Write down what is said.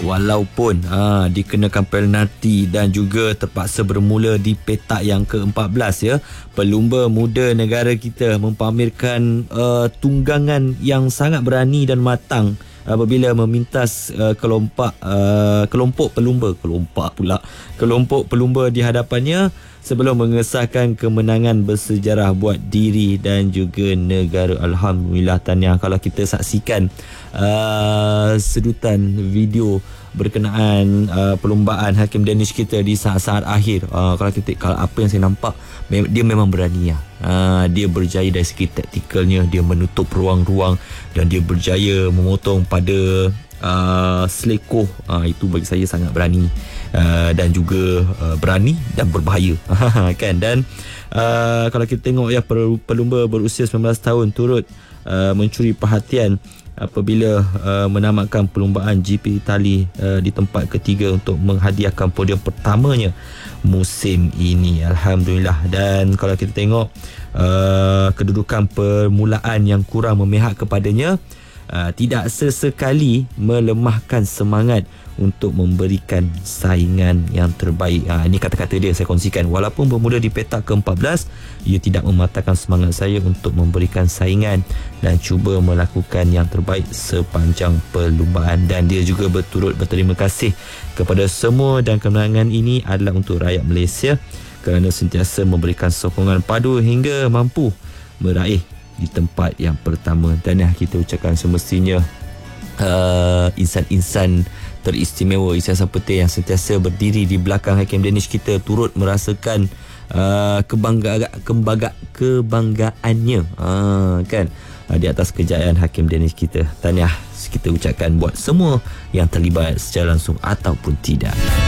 walaupun dikenakan penalti dan juga terpaksa bermula di petak yang ke-14 ya. Pelumba muda negara kita mempamerkan tunggangan yang sangat berani dan matang apabila memintas kelompok pelumba di hadapannya sebelum mengesahkan kemenangan bersejarah buat diri dan juga negara. Alhamdulillah, tahniah. Kalau kita saksikan sedutan video berkenaan perlumbaan Hakim Danish kita di saat-saat akhir, kalau apa yang saya nampak, dia memang berani lah. Dia berjaya dari segi taktikalnya, dia menutup ruang-ruang dan dia berjaya memotong pada selekoh. Itu bagi saya sangat berani dan juga berani dan berbahaya kan. Dan kalau kita tengok ya, pelumba berusia 19 tahun turut mencuri perhatian apabila menamatkan perlumbaan GP Itali di tempat ketiga untuk menghadiahkan podium pertamanya musim ini. Alhamdulillah. Dan kalau kita tengok kedudukan permulaan yang kurang memihak kepadanya tidak sesekali melemahkan semangat untuk memberikan saingan yang terbaik. Ini kata-kata dia saya kongsikan. Walaupun bermula di petak ke-14, ia tidak mematahkan semangat saya untuk memberikan saingan dan cuba melakukan yang terbaik sepanjang perlumbaan. Dan dia juga berturut berterima kasih kepada semua, dan kemenangan ini adalah untuk rakyat Malaysia kerana sentiasa memberikan sokongan padu hingga mampu meraih di tempat yang pertama. Dan kita ucapkan semestinya insan-insan teristimewa, insan seperti yang sentiasa berdiri di belakang Hakim Danish kita turut merasakan kebanggaannya kan di atas kejayaan Hakim Danish kita. Tahniah kita ucapkan buat semua yang terlibat secara langsung ataupun tidak.